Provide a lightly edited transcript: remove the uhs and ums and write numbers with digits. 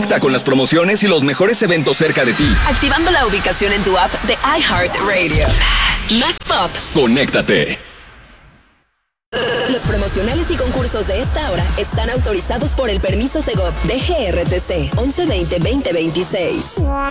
Conecta con las promociones y los mejores eventos cerca de ti. Activando la ubicación en tu app de iHeartRadio. Más pop. Conéctate. Los promocionales y concursos de esta hora están autorizados por el permiso Segov de GRTC 1120-2026.